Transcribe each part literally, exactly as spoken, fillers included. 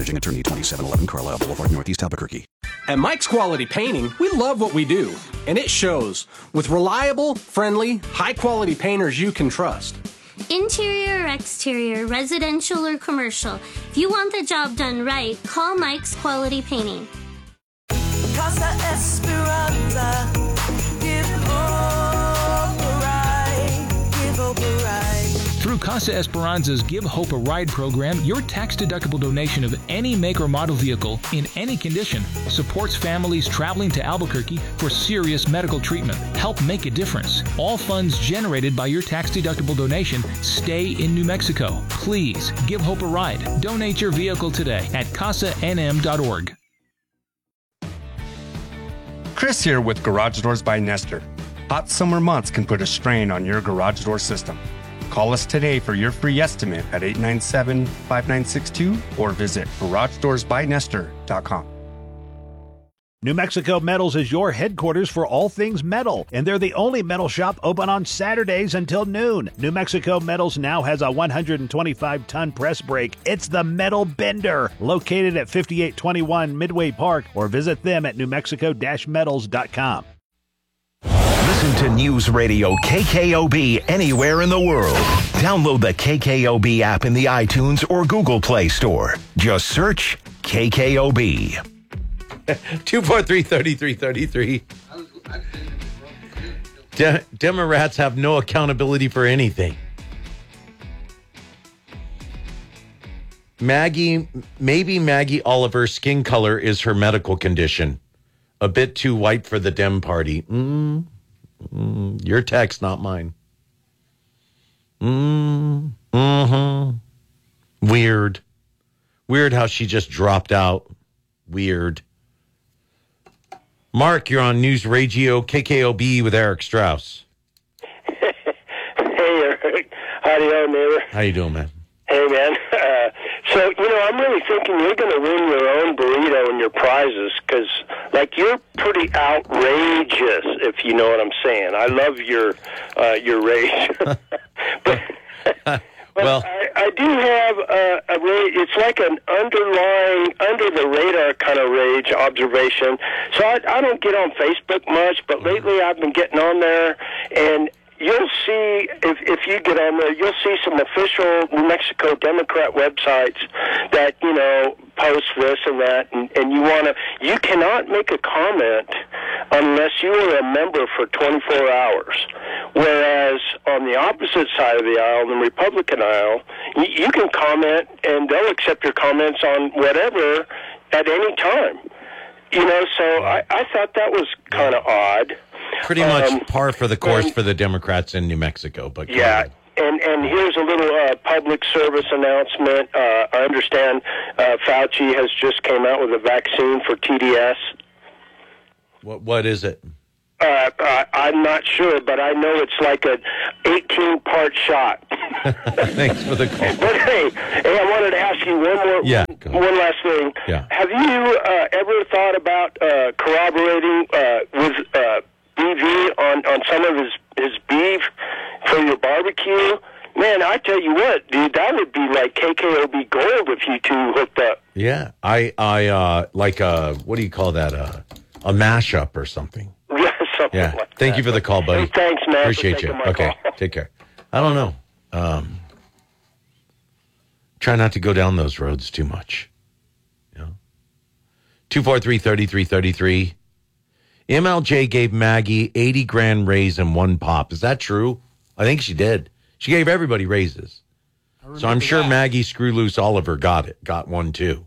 Attorney twenty-seven eleven Carlisle Boulevard, Northeast Albuquerque. At Mike's Quality Painting, we love what we do, and it shows. With reliable, friendly, high-quality painters you can trust. Interior or exterior, residential or commercial. If you want the job done right, call Mike's Quality Painting. Casa Esperanza, give hope a ride, give hope a ride. Through Casa Esperanza's Give Hope a Ride program, your tax-deductible donation of any make or model vehicle in any condition supports families traveling to Albuquerque for serious medical treatment. Help make a difference. All funds generated by your tax-deductible donation stay in New Mexico. Please give Hope a ride. Donate your vehicle today at casa n m dot org. Chris here with Garage Doors by Nestor. Hot summer months can put a strain on your garage door system. Call us today for your free estimate at eight nine seven, five nine six two or visit garage doors by nestor dot com. New Mexico Metals is your headquarters for all things metal, and they're the only metal shop open on Saturdays until noon. New Mexico Metals now has a one hundred twenty-five ton press brake. It's the Metal Bender, located at fifty-eight twenty-one Midway Park, or visit them at new mexico dash metals dot com. Listen to News Radio K K O B anywhere in the world. Download the K K O B app in the iTunes or Google Play Store. Just search K K O B. two four three, three three three three. De- Democrats have no accountability for anything. Maggie, maybe Maggie Oliver's skin color is her medical condition. A bit too white for the Dem party. Mm, mm, your text, not mine. Mm, mm-hmm. Weird. Weird how she just dropped out. Weird. Mark, you're on News Radio K K O B with Eric Strauss. Hey, Eric. Howdy, neighbor. How you doing, man? Hey, man. Uh, so, you know, I'm really thinking you're going to win your own burrito and your prizes because, like, you're pretty outrageous, if you know what I'm saying. I love your uh, your rage. but... But well, I, I do have a, a rage. It's like an underlying, under the radar kind of rage observation. So I, I don't get on Facebook much, but lately I've been getting on there, and you'll see, if, if you get on there, you'll see some official New Mexico Democrat websites that, you know, post this and that, and, and you want to, you cannot make a comment unless you are a member for twenty-four hours. Whereas on the opposite side of the aisle, the Republican aisle, you, you can comment and they'll accept your comments on whatever at any time. You know, so I, I thought that was kind of odd. Pretty much um, par for the course and, for the Democrats in New Mexico. But yeah, and and here's a little uh, public service announcement. Uh, I understand uh, Fauci has just came out with a vaccine for T D S. What what is it? Uh, I, I'm not sure, but I know it's like a eighteen-part shot. Thanks for the call. But hey, hey, I wanted to ask you one more, yeah, one last thing. Yeah. Have you uh, ever thought about uh, corroborating uh, with uh, B V on, on some of his, his beef for your barbecue? Man, I tell you what, dude, that would be like K K O B gold if you two hooked up. Yeah, I I uh, like a, what do you call that? A, a mashup or something. Yeah, something yeah. like Thank that. you for the call, buddy. Hey, thanks, man. Appreciate you. Okay, call. take care. I don't know. Um, try not to go down those roads too much. You know? two four three, three three three three. M L J gave Maggie eighty grand raise and one pop. Is that true? I think she did. She gave everybody raises. So I'm sure that. Maggie Screw Loose Oliver got it. Got one too.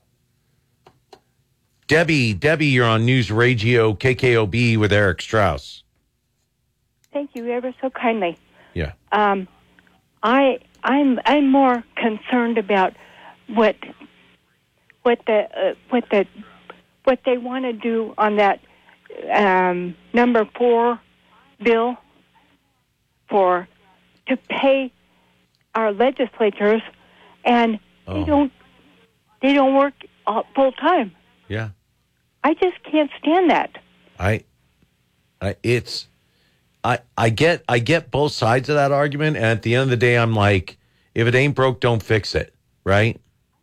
Debbie, Debbie, you're on News Radio K K O B with Eric Strauss. Thank you ever so kindly. Yeah. Um, I I'm I'm more concerned about what what the uh, what the what they want to do on that um, number four bill for to pay our legislators, and oh. they don't they don't work full time. Yeah. I just can't stand that. I, I, it's, I, I get, I get both sides of that argument, and at the end of the day, I'm like, if it ain't broke, don't fix it, right?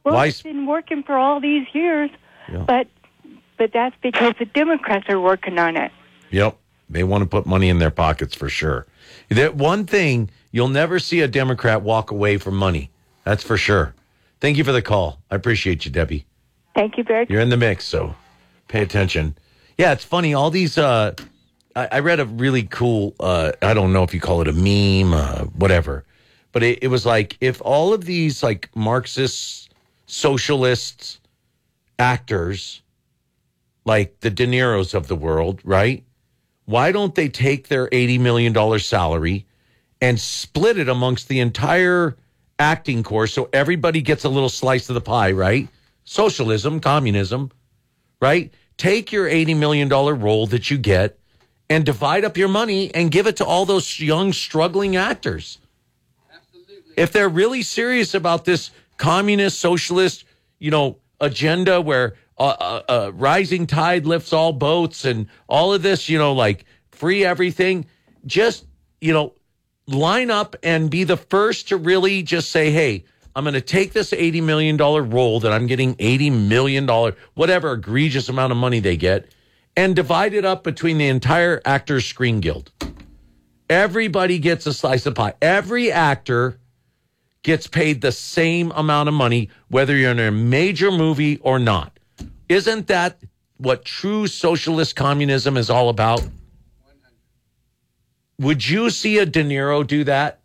Well, Why? it's been working for all these years, Yeah. but but that's because the Democrats are working on it. Yep. They want to put money in their pockets for sure. That one thing, you'll never see a Democrat walk away from money. That's for sure. Thank you for the call. I appreciate you, Debbie. Thank you very much. You're in the mix, so pay attention. Yeah, it's funny. All these, uh, I, I read a really cool, uh, I don't know if you call it a meme, uh, whatever, but it, it was like, if all of these like Marxists, socialists, actors, like the De Niros of the world, right? Why don't they take their eighty million dollars salary and split it amongst the entire acting course so everybody gets a little slice of the pie, right? Socialism, communism, right? Take your eighty million dollars role that you get and divide up your money and give it to all those young, struggling actors. Absolutely. If they're really serious about this communist, socialist, you know, agenda where uh, uh, uh, rising tide lifts all boats and all of this, you know, like free everything, just, you know, line up and be the first to really just say, hey, I'm going to take this eighty million dollars role that I'm getting eighty million dollars, whatever egregious amount of money they get, and divide it up between the entire Actors Screen Guild. Everybody gets a slice of pie. Every actor gets paid the same amount of money, whether you're in a major movie or not. Isn't that what true socialist communism is all about? Would you see a De Niro do that?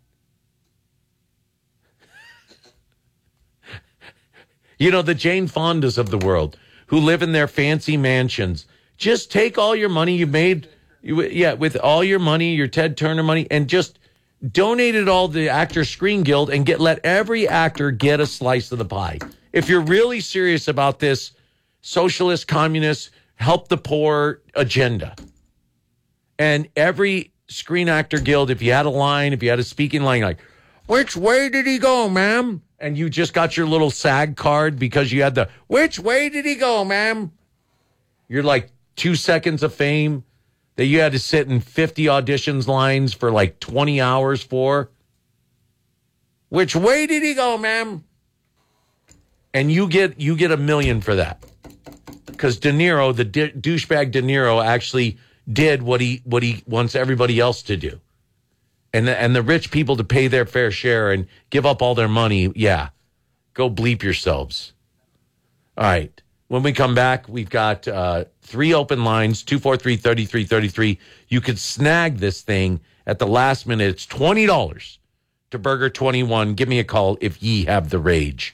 You know, the Jane Fondas of the world who live in their fancy mansions. Just take all your money you made, you, yeah, with all your money, your Ted Turner money, and just donate it all to the Actors Screen Guild and get let every actor get a slice of the pie. If you're really serious about this socialist, communist, help the poor agenda, and every Screen Actor Guild, if you had a line, if you had a speaking line, like, which way did he go, ma'am? And you just got your little SAG card because you had the, which way did he go, ma'am? You're like two seconds of fame that you had to sit in fifty auditions lines for like twenty hours for. Which way did he go, ma'am? And you get you get a million for that. Because De Niro, the d- douchebag De Niro, actually did what he what he wants everybody else to do. And the, and the rich people to pay their fair share and give up all their money, yeah, go bleep yourselves. All right. When we come back, we've got uh, three open lines, two four three, three three three three. You could snag this thing at the last minute. It's twenty dollars to Burger twenty-one. Give me a call if ye have the rage.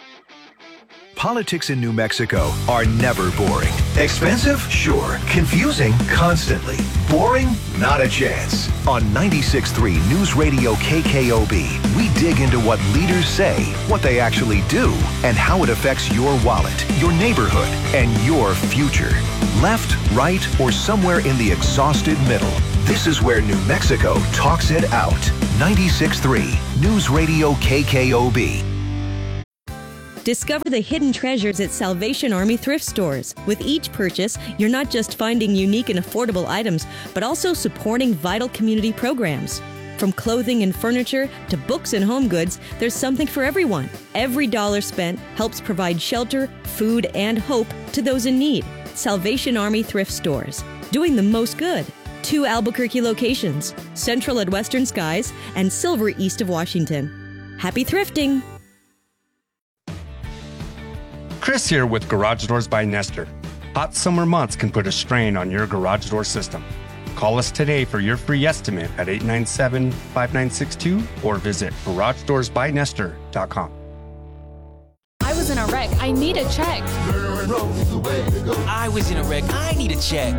Politics in New Mexico are never boring. Expensive? Sure. Confusing? Constantly. Boring? Not a chance. On ninety-six point three News Radio K K O B, we dig into what leaders say, what they actually do, and how it affects your wallet, your neighborhood, and your future. Left, right, or somewhere in the exhausted middle. This is where New Mexico talks it out. ninety-six point three News Radio K K O B. Discover the hidden treasures at Salvation Army thrift stores. With each purchase, you're not just finding unique and affordable items, but also supporting vital community programs. From clothing and furniture to books and home goods, there's something for everyone. Every dollar spent helps provide shelter, food, and hope to those in need. Salvation Army thrift stores, doing the most good. Two Albuquerque locations, Central at Western Skies and Silver east of Washington. Happy thrifting! Chris here with Garage Doors by Nestor. Hot summer months can put a strain on your garage door system. Call us today for your free estimate at eight nine seven, five nine six two or visit garage doors by nestor dot com. I was in a wreck. I need a check. I was in a wreck. I need a check.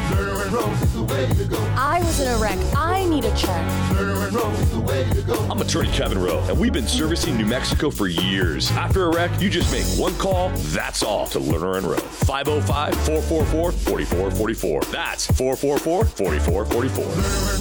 I was in a wreck. I need a check. I'm attorney Kevin Rowe, and we've been servicing New Mexico for years. After a wreck, you just make one call, that's all, to Lerner and Rowe. five oh five, four four four, four four four four. That's four four four, four four four four.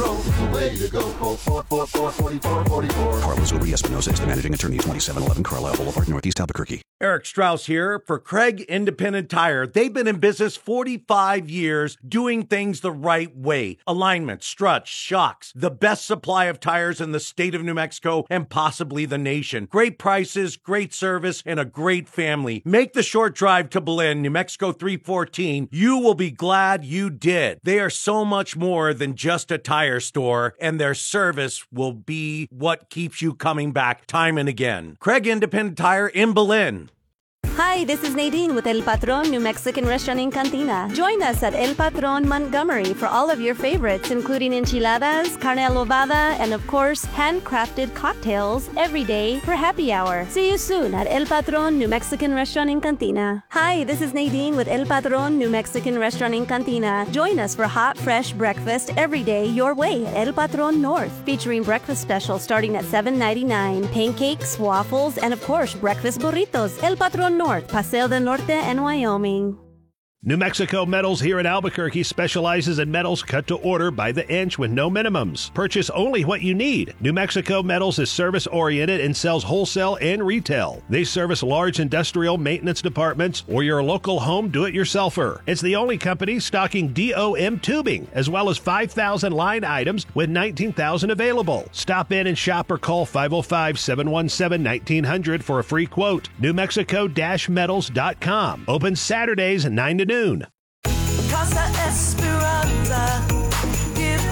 Carlos Uri Espinosa is the managing attorney, twenty-seven eleven Carlisle Boulevard, Northeast Albuquerque. Eric Strauss here for Craig Independent Tire. They've been in business forty-five years doing things tires the right way. Alignment, struts, shocks. The best supply of tires in the state of New Mexico and possibly the nation. Great prices, great service, and a great family. Make the short drive to Belen, New Mexico three fourteen. You will be glad you did. They are so much more than just a tire store, and their service will be what keeps you coming back time and again. Craig Independent Tire in Belen. Hi, this is Nadine with El Patron New Mexican Restaurant in Cantina. Join us at El Patron Montgomery for all of your favorites, including enchiladas, carne adobada, and of course, handcrafted cocktails every day for happy hour. See you soon at El Patron New Mexican Restaurant in Cantina. Hi, this is Nadine with El Patron New Mexican Restaurant in Cantina. Join us for hot, fresh breakfast every day your way at El Patron North, featuring breakfast specials starting at seven ninety-nine, pancakes, waffles, and of course, breakfast burritos. El Patron North, Paseo del Norte, and Wyoming. New Mexico Metals here in Albuquerque specializes in metals cut to order by the inch with no minimums. Purchase only what you need. New Mexico Metals is service-oriented and sells wholesale and retail. They service large industrial maintenance departments or your local home do-it-yourselfer. It's the only company stocking D O M tubing, as well as five thousand line items with nineteen thousand available. Stop in and shop or call five oh five, seven one seven, nineteen hundred for a free quote. New Mexico Metals dot com. Open Saturdays nine to noon. Casa Esperanza, give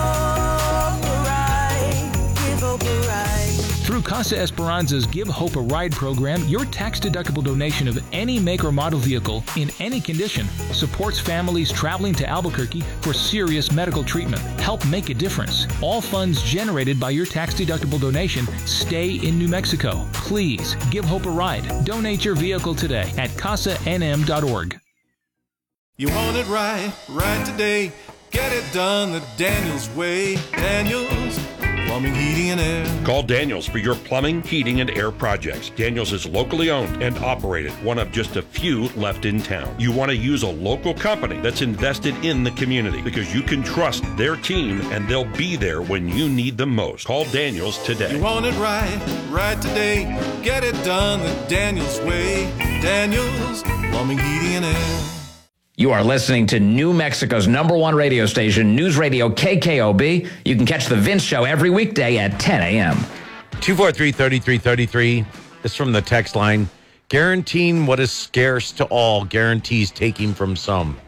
hope a ride, give hope a ride. Through Casa Esperanza's Give Hope a Ride program, your tax-deductible donation of any make or model vehicle in any condition supports families traveling to Albuquerque for serious medical treatment. Help make a difference. All funds generated by your tax-deductible donation stay in New Mexico. Please give Hope a ride. Donate your vehicle today at casa n m dot org. You want it right, right today. Get it done the Daniels way. Daniels Plumbing, Heating, and Air. Call Daniels for your plumbing, heating, and air projects. Daniels is locally owned and operated, one of just a few left in town. You want to use a local company that's invested in the community because you can trust their team and they'll be there when you need them most. Call Daniels today. You want it right, right today. Get it done the Daniels way. Daniels Plumbing, Heating, and Air. You are listening to New Mexico's number one radio station, News Radio K K O B. You can catch The Vince Show every weekday at ten a.m. two four three, three three three three. This is from the text line. Guaranteeing what is scarce to all guarantees taking from some.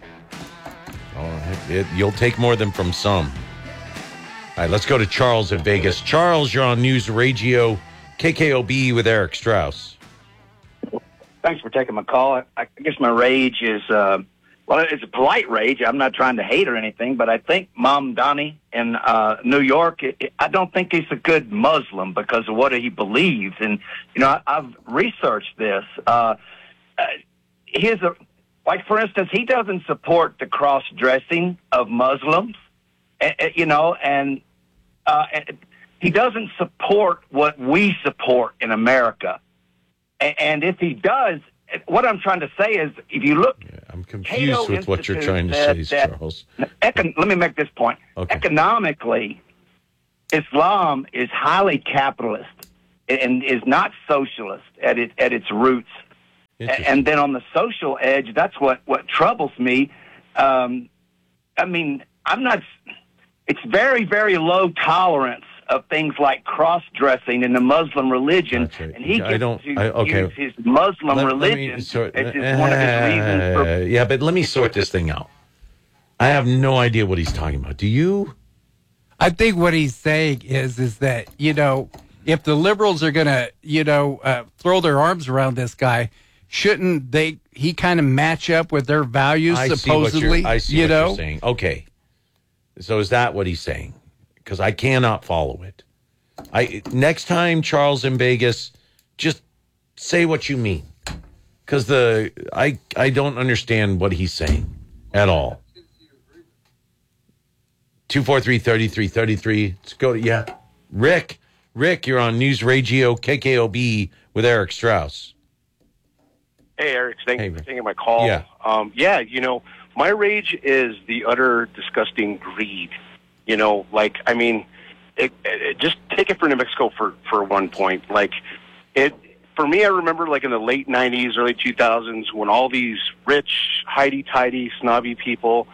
Oh, it, you'll take more than from some. All right, let's go to Charles in Vegas. Charles, you're on News Radio K K O B with Eric Strauss. Thanks for taking my call. I, I guess my rage is... Uh, Well, it's a polite rage. I'm not trying to hate or anything, but I think Mom Donnie in uh, New York, it, it, I don't think he's a good Muslim because of what he believes. And, you know, I, I've researched this. Uh, uh, here's a, like, for instance, he doesn't support the cross-dressing of Muslims, uh, uh, you know, and uh, he doesn't support what we support in America. And, and if he does, what I'm trying to say is, if you look, yeah, I'm confused Cato with what you're trying to that, say, that, Charles. Econ- let me make this point. Okay. Economically, Islam is highly capitalist and is not socialist at it, at its roots. And then on the social edge, that's what, what troubles me. Um, I mean, I'm not. It's very, very low tolerance of things like cross-dressing in the Muslim religion, right. And he gets I don't, to I, okay. use his Muslim let, religion let me sort, as just one of his reasons for... Uh, yeah, but let me sort this thing out. I have no idea what he's talking about. Do you? I think what he's saying is, is that, you know, if the liberals are going to, you know, uh, throw their arms around this guy, shouldn't they, he kind of match up with their values, I supposedly? See what I see you what know? you're saying. Okay. So is that what he's saying? Because I cannot follow it. I next time, Charles in Vegas, just say what you mean. Because the I I don't understand what he's saying at all. Two four three thirty three thirty three. Let's go to yeah, Rick. Rick, you're on News Radio K K O B with Eric Strauss. Hey, Eric. Thank hey, you for taking my call. Yeah. Um, yeah, you know, my rage is the utter disgusting greed. You know, like, I mean, it, it, just take it for New Mexico for, for one point. Like, it for me, I remember, like, in the late nineties, early two thousands, when all these rich, hidey-tidy, snobby people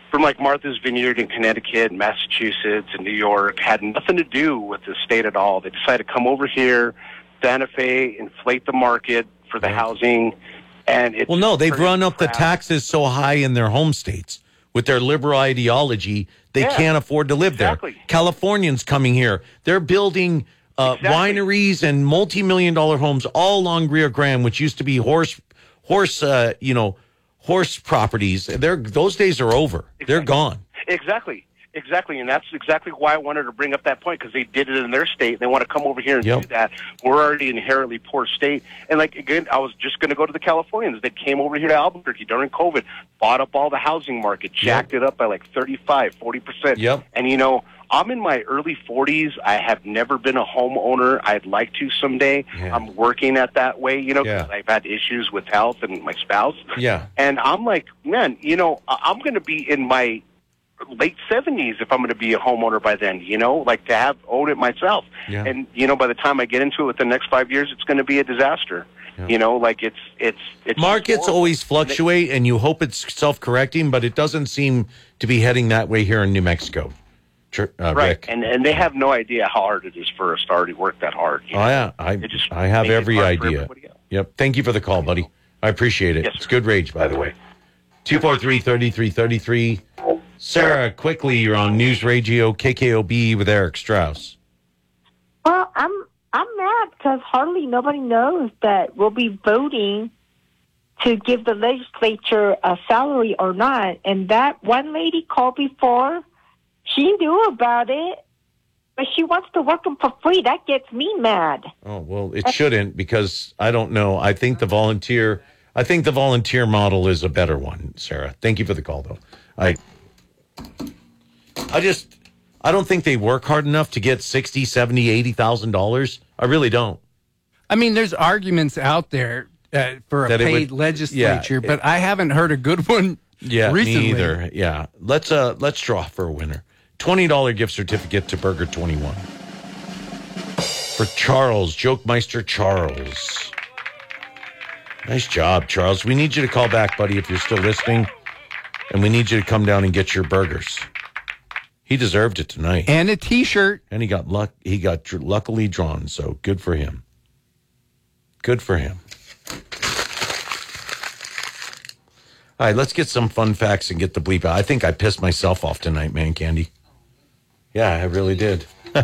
from like Martha's Vineyard in Connecticut, Massachusetts, and New York, had nothing to do with the state at all. They decided to come over here, Santa Fe, inflate the market for the housing. And it's well, no, they've run up crap. the taxes so high in their home states with their liberal ideology, they Yeah, can't afford to live exactly. there. Californians coming here, they're building uh, wineries and multi-million dollar homes all along Rio Grande, which used to be horse, horse, uh, you know, horse properties. They're those days are over. They're gone. Exactly. Exactly, and that's exactly why I wanted to bring up that point, because they did it in their state. They want to come over here and Yep. do that. We're already an inherently poor state. And, like, again, I was just going to go to the Californians. They came over here to Albuquerque during COVID, bought up all the housing market, jacked it up by like thirty-five, forty percent. Yep. And, you know, I'm in my early forties. I have never been a homeowner. I'd like to someday. Yeah. I'm working at that way, you know, because Yeah. I've had issues with health and my spouse. Yeah. And I'm like, man, you know, I- I'm going to be in my late seventies if I'm going to be a homeowner by then, you know, like to have own it myself. Yeah. And, you know, by the time I get into it within the next five years, it's going to be a disaster. Yeah. You know, like it's, it's, it's. Markets always fluctuate, and you hope it's self-correcting, but it doesn't seem to be heading that way here in New Mexico. Tr- Uh, Right. Rick. And, and they have no idea how hard it is for us to already work that hard. you Oh know? yeah, I It just I have makes it every hard for idea. everybody else. Yep. Thank you for the call, buddy. I appreciate it. It's good rage, by the way. Two four three thirty three thirty three. Sarah, quickly, you're on News Radio K K O B with Eric Strauss. Well, I'm I'm mad because hardly nobody knows that we'll be voting to give the legislature a salary or not. And that one lady called before, she knew about it, but she wants to work them for free. That gets me mad. Oh well, it shouldn't, because I don't know. I think the volunteer. I think the volunteer model is a better one, Sarah. Thank you for the call, though. I. I just, I don't think they work hard enough to get sixty, seventy, eighty thousand dollars. I really don't. I mean, there's arguments out there uh, for a That it paid would- legislature, yeah, but I haven't heard a good one Yeah, recently. me either. Yeah, let's uh, let's draw for a winner. Twenty dollar gift certificate to Burger Twenty One for Charles, Jokemeister Charles. Nice job, Charles. We need you to call back, buddy, if you're still listening, and we need you to come down and get your burgers. He deserved it tonight, And a T-shirt. and he got luck. He got dr- luckily drawn, so good for him. Good for him. All right, let's get some fun facts and get the bleep out. I think I pissed myself off tonight, man, Candy. Yeah, I really did. For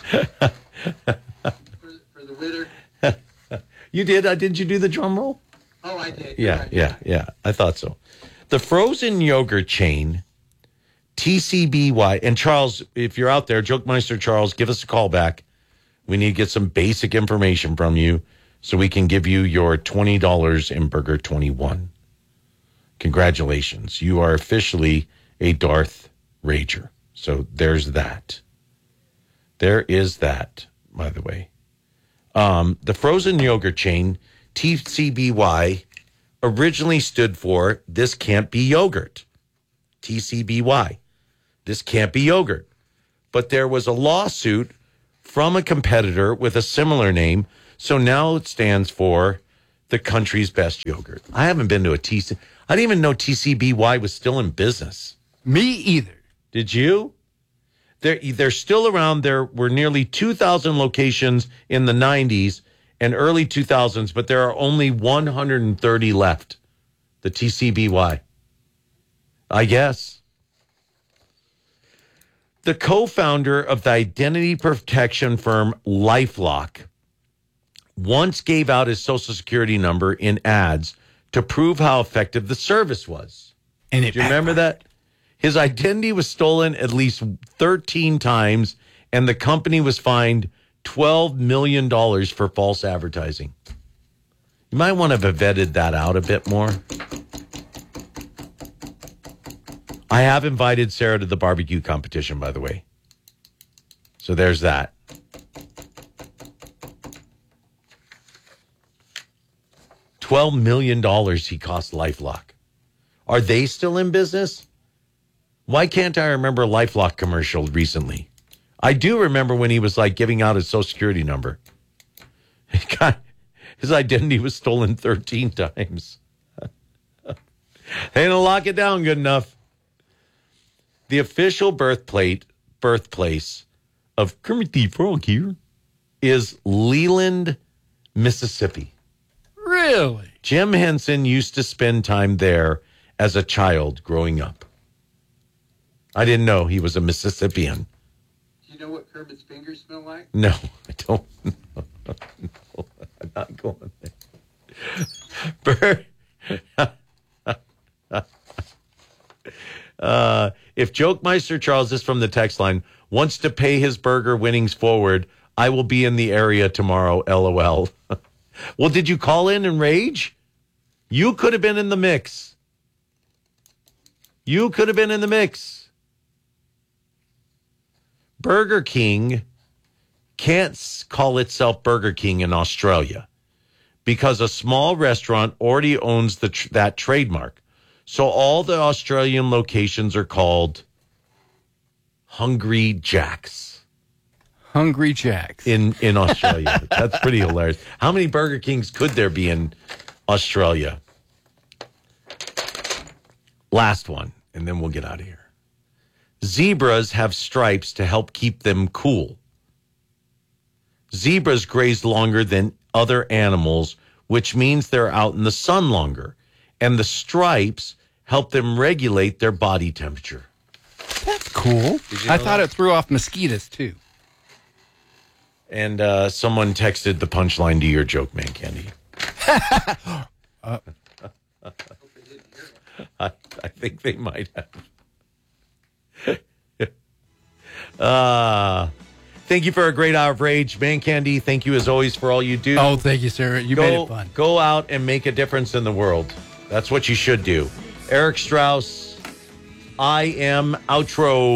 the winner. You did? Uh, did you do the drum roll? Oh, I did. Yeah, yeah, yeah. I thought so. The frozen yogurt chain, T C B Y, and Charles, if you're out there, Jokemeister Charles, give us a call back. We need to get some basic information from you so we can give you your twenty dollars in Burger twenty-one. Congratulations. You are officially a Darth Rager. So there's that. There is that, by the way. Um, the frozen yogurt chain, T C B Y, originally stood for This Can't Be Yogurt. T C B Y. This can't be yogurt. But there was a lawsuit from a competitor with a similar name, so now it stands for the country's best yogurt. I haven't been to a T C. I didn't even know T C B Y was still in business. Me either. Did you? They're, they're still around. There were nearly two thousand locations in the nineties and early two thousands, but there are only one hundred thirty left. The T C B Y. I guess. The co-founder of the identity protection firm LifeLock once gave out his social security number in ads to prove how effective the service was. And it Do you remember that? His identity was stolen at least thirteen times, and the company was fined twelve million dollars for false advertising. You might want to have vetted that out a bit more. I have invited Sarah to the barbecue competition, by the way. So there's that. twelve million dollars he cost LifeLock. Are they still in business? Why can't I remember a LifeLock commercial recently? I do remember when he was like giving out his social security number. He got, his identity was stolen thirteen times. They didn't lock it down good enough. The official birthplate, birthplace of Kermit the Frog here is Leland, Mississippi. Really? Jim Henson used to spend time there as a child growing up. I didn't know he was a Mississippian. Do you know what Kermit's fingers smell like? No, I don't know. No, I'm not going there. Bert. uh, if Jokemeister Charles is from the text line, wants to pay his burger winnings forward, I will be in the area tomorrow, LOL. Well, did you call in and rage? You could have been in the mix. You could have been in the mix. Burger King can't call itself Burger King in Australia because a small restaurant already owns the tr- that trademark. So all the Australian locations are called Hungry Jack's. Hungry Jack's. In, in Australia. That's pretty hilarious. How many Burger Kings could there be in Australia? Last one, and then we'll get out of here. Zebras have stripes to help keep them cool. Zebras graze longer than other animals, which means they're out in the sun longer. And the stripes help them regulate their body temperature. That's cool. I thought it threw off mosquitoes, too. And uh, someone texted the punchline to your joke, Man Candy. uh. I, I think they might have. uh, thank you for a great hour of rage. Man Candy, thank you as always for all you do. Oh, thank you, sir. You go, made it fun. Go out and make a difference in the world. That's what you should do. Eric Strauss, I am outro.